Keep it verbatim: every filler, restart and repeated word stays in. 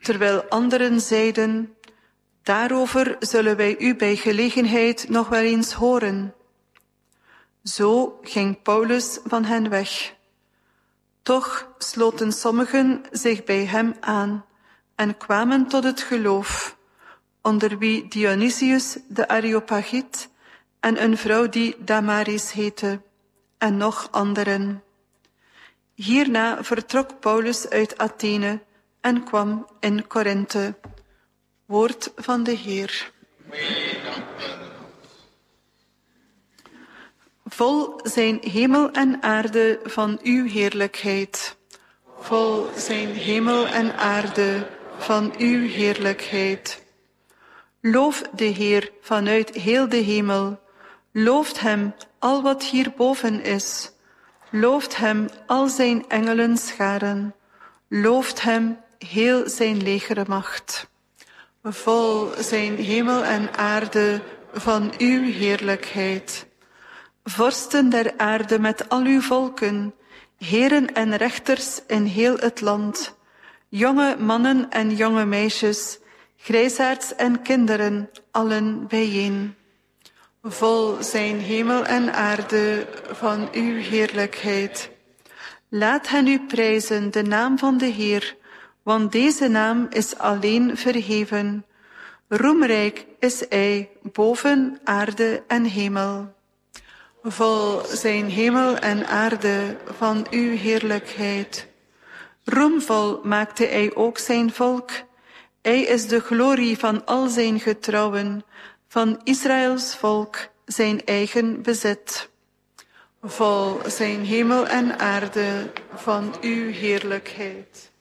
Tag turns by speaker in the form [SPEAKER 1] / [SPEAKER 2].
[SPEAKER 1] terwijl anderen zeiden, daarover zullen wij u bij gelegenheid nog wel eens horen. Zo ging Paulus van hen weg. Toch sloten sommigen zich bij hem aan en kwamen tot het geloof, onder wie Dionysius de Areopagiet en een vrouw die Damaris heette, en nog anderen. Hierna vertrok Paulus uit Athene en kwam in Korinthe. Woord van de Heer. Vol zijn hemel en aarde van uw heerlijkheid. Vol zijn hemel en aarde van uw heerlijkheid. Loof de Heer vanuit heel de hemel. Looft hem al wat hierboven is. Looft hem al zijn engelen scharen. Looft hem heel zijn legermacht. Vol zijn hemel en aarde van uw heerlijkheid. Vorsten der aarde met al uw volken, heren en rechters in heel het land, jonge mannen en jonge meisjes, grijsaards en kinderen, allen bijeen. Vol zijn hemel en aarde van uw heerlijkheid. Laat hen u prijzen, de naam van de Heer, want deze naam is alleen verheven. Roemrijk is hij boven aarde en hemel. Vol zijn hemel en aarde van uw heerlijkheid. Roemvol maakte hij ook zijn volk. Hij is de glorie van al zijn getrouwen, van Israëls volk, zijn eigen bezit. Vol zijn hemel en aarde van uw heerlijkheid.